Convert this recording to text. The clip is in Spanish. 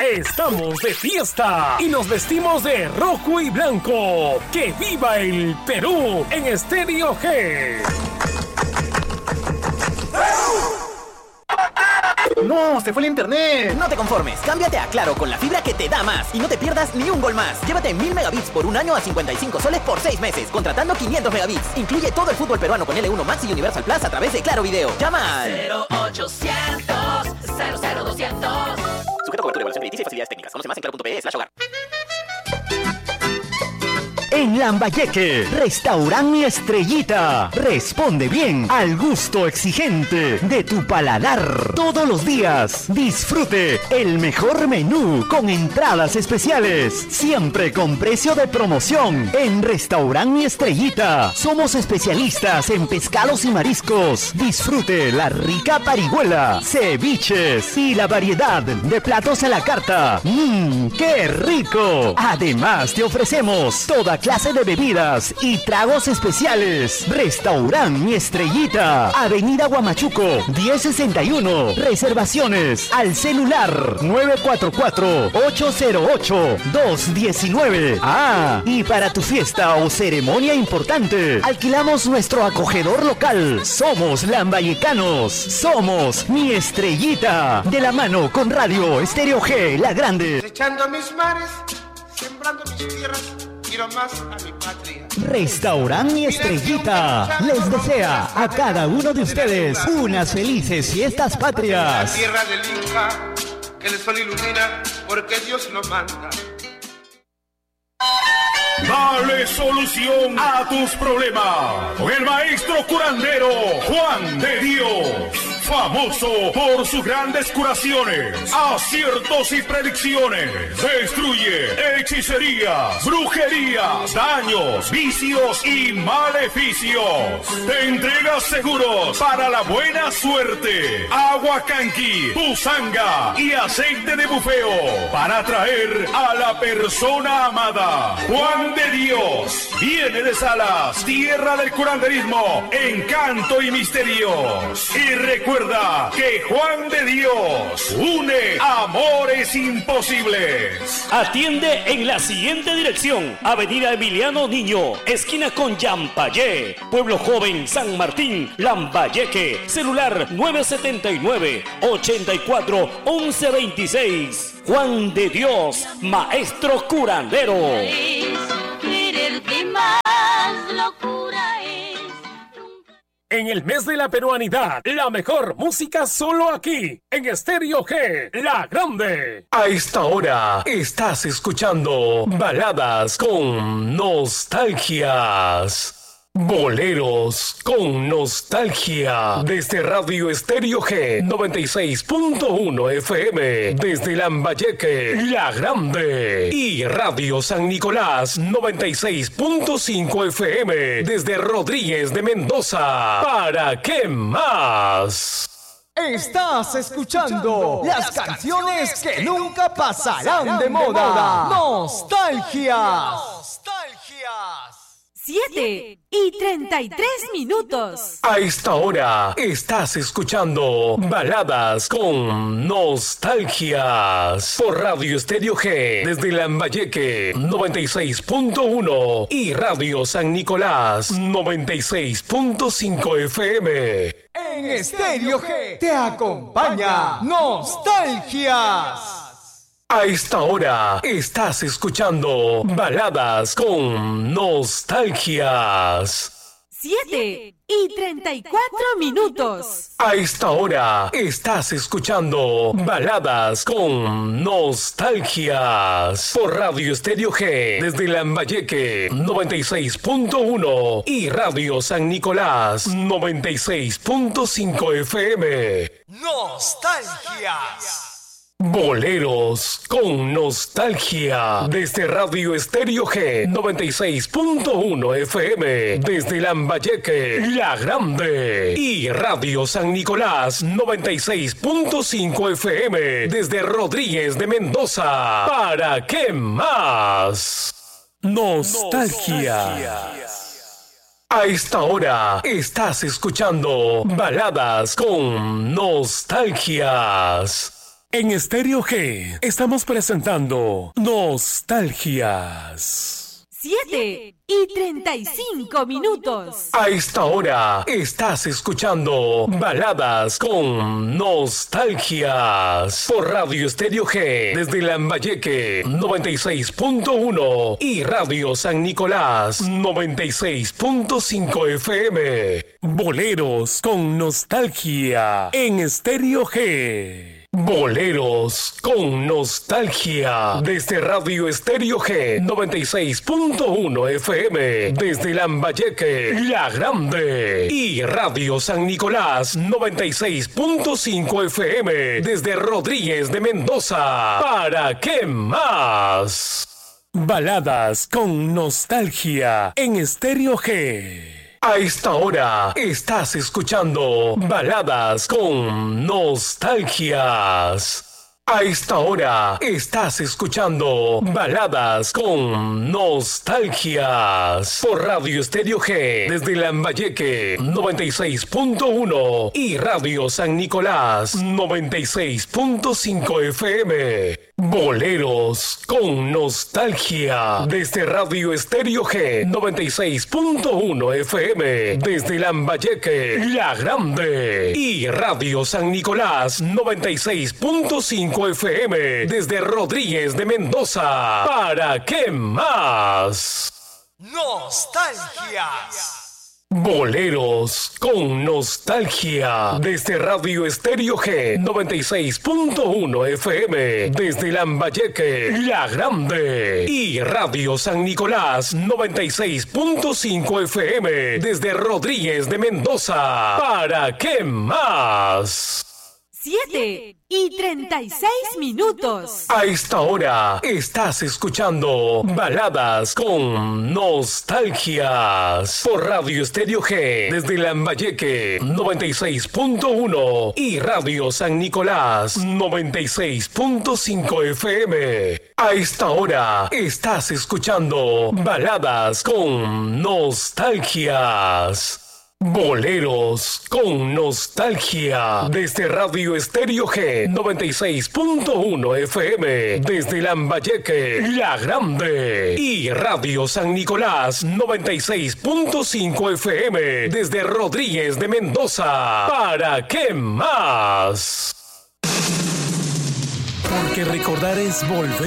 Estamos de fiesta y nos vestimos de rojo y blanco. ¡Que viva el Perú en Estéreo G! ¡No! ¡Se fue el internet! No te conformes, cámbiate a Claro con la fibra que te da más y no te pierdas ni un gol más. Llévate 1000 megabits por un año a 55 soles por 6 meses, contratando 500 megabits. Incluye todo el fútbol peruano con L1 Max y Universal Plus a través de Claro Video. Llama al 0800 00200. Sujeto a cobertura, evaluación crediticia y facilidades técnicas. Conoce más en claro.pe/hogar. En Lambayeque, Restaurant Mi Estrellita. Responde bien al gusto exigente de tu paladar. Todos los días, disfrute el mejor menú con entradas especiales. Siempre con precio de promoción. En Restaurant Mi Estrellita, somos especialistas en pescados y mariscos. Disfrute la rica parihuela, ceviches y la variedad de platos a la carta. ¡Qué rico! Además, te ofrecemos toda clase de bebidas y tragos especiales. Restaurant Mi Estrellita, Avenida Huamachuco, 1061. Reservaciones al celular 944-808-219. Y para tu fiesta o ceremonia importante, alquilamos nuestro acogedor local. Somos lambayecanos, somos Mi Estrellita. De la mano con Radio Estéreo G, La Grande. Echando mis mares, sembrando mis tierras. Quiero más a mi patria. Restaurant Mi Estrellita les desea a cada uno de ustedes unas felices fiestas patrias. La tierra del Inca, que el sol ilumina, porque Dios lo manda. Dale solución a tus problemas con el maestro curandero Juan de Dios, famoso por sus grandes curaciones, aciertos y predicciones. Destruye hechicerías, brujerías, daños, vicios y maleficios. Te entrega seguros para la buena suerte, agua canqui, pusanga y aceite de bufeo para atraer a la persona amada. Juan de Dios viene de Salas, tierra del curanderismo, encanto y misterios. Y recuerda que Juan de Dios une amores imposibles. Atiende en la siguiente dirección: Avenida Emiliano Niño, esquina con Yampayé, Pueblo Joven, San Martín, Lambayeque. Celular 979-84-1126. Juan de Dios, maestro curandero. En el mes de la peruanidad, la mejor música solo aquí, en Estéreo G, La Grande. A esta hora estás escuchando baladas con nostalgias. Boleros con nostalgia. Desde Radio Estéreo G 96.1 FM. Desde Lambayeque, La Grande. Y Radio San Nicolás 96.5 FM. Desde Rodríguez de Mendoza. ¿Para qué más? Estás escuchando las canciones que nunca pasarán de moda. Nostalgia. 7:33. A esta hora estás escuchando baladas con nostalgias por Radio Estéreo G desde Lambayeque 96.1 y Radio San Nicolás 96.5 FM. En Estéreo G te acompaña Nostalgias. A esta hora estás escuchando baladas con nostalgias. 7:34. A esta hora estás escuchando baladas con nostalgias por Radio Estéreo G desde Lambayeque 96.1 y Radio San Nicolás 96.5 FM. Nostalgias. Boleros con nostalgia desde Radio Estéreo G 96.1 FM desde Lambayeque, La Grande y Radio San Nicolás 96.5 FM desde Rodríguez de Mendoza. ¿Para qué más? Nostalgia. A esta hora estás escuchando baladas con nostalgias. En Estéreo G estamos presentando Nostalgias. 7:35. A esta hora estás escuchando Baladas con Nostalgias por Radio Estéreo G desde Lambayeque 96.1 y Radio San Nicolás 96.5 FM. Boleros con nostalgia en Estéreo G. Boleros con nostalgia desde Radio Estéreo G 96.1 FM desde Lambayeque, La Grande y Radio San Nicolás 96.5 FM desde Rodríguez de Mendoza. ¿Para qué más? Baladas con nostalgia en Estéreo G. A esta hora estás escuchando Baladas con Nostalgias. A esta hora estás escuchando Baladas con Nostalgias por Radio Estéreo G desde Lambayeque 96.1 y Radio San Nicolás 96.5 FM. Boleros con nostalgia desde Radio Estéreo G 96.1 FM desde Lambayeque, La Grande y Radio San Nicolás 96.5 FM desde Rodríguez de Mendoza. ¿Para qué más? Nostalgias. Boleros con nostalgia desde Radio Estéreo G 96.1 FM desde Lambayeque, La Grande y Radio San Nicolás 96.5 FM desde Rodríguez de Mendoza. ¿Para qué más? 7:36. A esta hora estás escuchando Baladas con Nostalgias por Radio Estéreo G desde Lambayeque 96.1 y Radio San Nicolás 96.5 FM. A esta hora estás escuchando Baladas con Nostalgias. Boleros con nostalgia desde Radio Estéreo G 96.1 FM desde Lambayeque, La Grande y Radio San Nicolás 96.5 FM desde Rodríguez de Mendoza. ¿Para qué más? Porque recordar es volver.